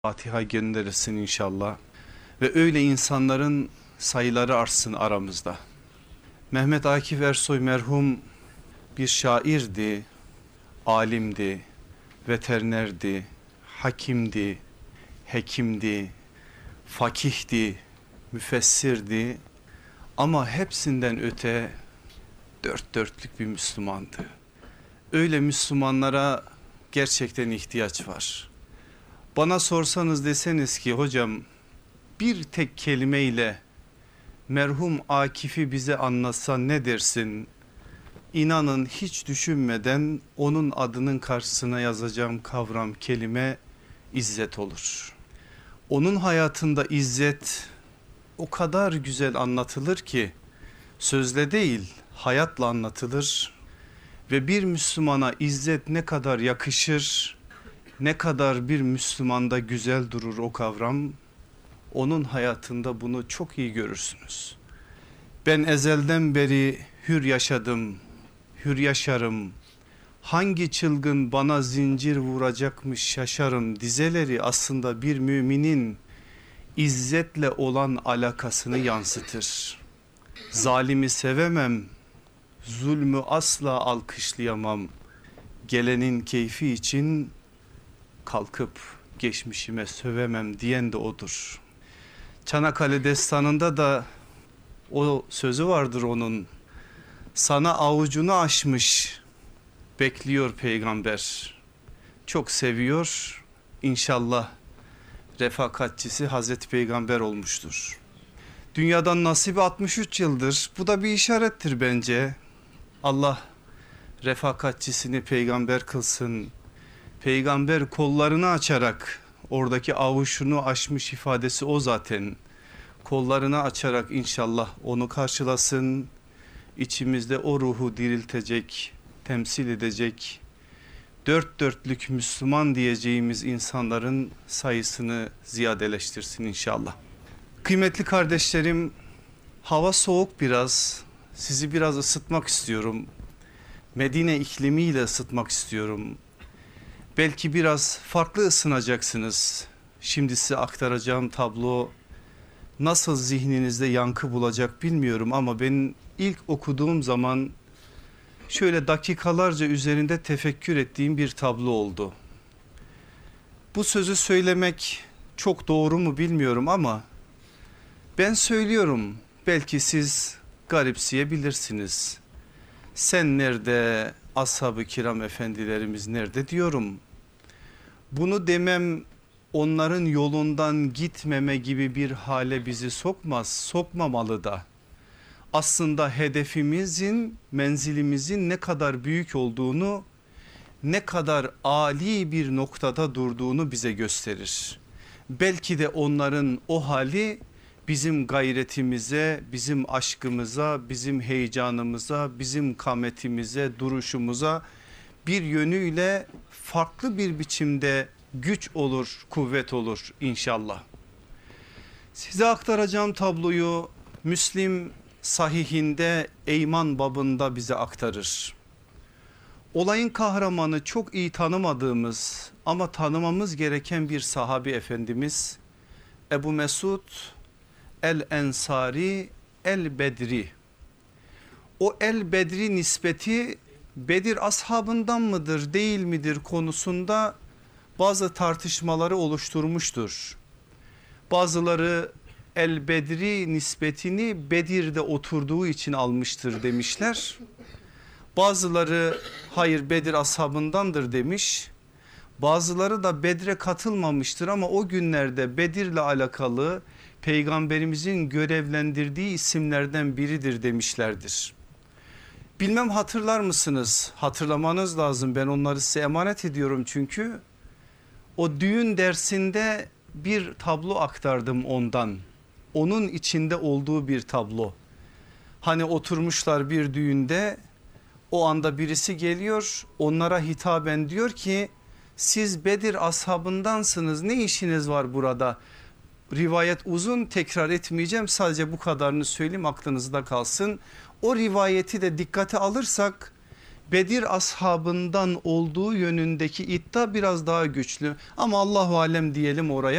Fatiha gönderilsin inşallah ve öyle insanların sayıları artsın aramızda. Mehmet Akif Ersoy merhum bir şairdi, alimdi, veterinerdi, hakimdi, hekimdi, fakihdi, müfessirdi ama hepsinden öte dört dörtlük bir Müslümandı. Öyle Müslümanlara gerçekten ihtiyaç var. Bana sorsanız deseniz ki hocam bir tek kelimeyle merhum Akif'i bize anlatsa ne dersin? İnanın hiç düşünmeden onun adının karşısına yazacağım kavram kelime izzet olur. Onun hayatında izzet o kadar güzel anlatılır ki sözle değil hayatla anlatılır ve bir Müslümana izzet ne kadar yakışır, ne kadar bir Müslümanda güzel durur o kavram, onun hayatında bunu çok iyi görürsünüz. Ben ezelden beri hür yaşadım, hür yaşarım. Hangi çılgın bana zincir vuracakmış şaşarım dizeleri aslında bir müminin izzetle olan alakasını yansıtır. Zalimi sevemem, zulmü asla alkışlayamam. Gelenin keyfi için kalkıp geçmişime sövemem diyen de odur. Çanakkale destanında da o sözü vardır onun. Sana avucunu açmış bekliyor peygamber. Çok seviyor. İnşallah refakatçisi Hazreti Peygamber olmuştur. Dünyadan nasibi 63 yıldır. Bu da bir işarettir bence. Allah refakatçisini peygamber kılsın. Peygamber kollarını açarak, oradaki avuçunu açmış ifadesi o zaten. Kollarını açarak inşallah onu karşılasın. İçimizde o ruhu diriltecek, temsil edecek, dört dörtlük Müslüman diyeceğimiz insanların sayısını ziyadeleştirsin inşallah. Kıymetli kardeşlerim, hava soğuk biraz, sizi biraz ısıtmak istiyorum. Medine iklimiyle ısıtmak istiyorum. Belki biraz farklı ısınacaksınız. Şimdi size aktaracağım tablo nasıl zihninizde yankı bulacak bilmiyorum ama ben ilk okuduğum zaman şöyle dakikalarca üzerinde tefekkür ettiğim bir tablo oldu. Bu sözü söylemek çok doğru mu bilmiyorum ama ben söylüyorum, belki siz garipseyebilirsiniz. Sen nerede, ashab-ı kiram efendilerimiz nerede diyorum. Bunu demem onların yolundan gitmeme gibi bir hale bizi sokmaz, sokmamalı da. Aslında hedefimizin, menzilimizin ne kadar büyük olduğunu, ne kadar âli bir noktada durduğunu bize gösterir. Belki de onların o hali bizim gayretimize, bizim aşkımıza, bizim heyecanımıza, bizim kametimize, duruşumuza bir yönüyle farklı bir biçimde güç olur, kuvvet olur inşallah. Size aktaracağım tabloyu Müslim sahihinde Eyman babında bize aktarır. Olayın kahramanı çok iyi tanımadığımız ama tanımamız gereken bir sahabi efendimiz Ebu Mesud el-Ensari el-Bedri. O el-Bedri nispeti Bedir ashabından mıdır değil midir konusunda bazı tartışmaları oluşturmuştur. Bazıları el-Bedri nispetini Bedir'de oturduğu için almıştır demişler. Bazıları hayır Bedir ashabındandır demiş. Bazıları da Bedre katılmamıştır ama o günlerde Bedir'le alakalı peygamberimizin görevlendirdiği isimlerden biridir demişlerdir. Bilmem hatırlar mısınız? Hatırlamanız lazım, ben onları size emanet ediyorum çünkü. O düğün dersinde bir tablo aktardım ondan. Onun içinde olduğu bir tablo. Hani oturmuşlar bir düğünde, o anda birisi geliyor onlara hitaben diyor ki siz Bedir ashabındansınız, ne işiniz var burada? Rivayet uzun, tekrar etmeyeceğim, sadece bu kadarını söyleyeyim aklınızda kalsın. O rivayeti de dikkate alırsak Bedir ashabından olduğu yönündeki iddia biraz daha güçlü ama Allahu alem diyelim oraya.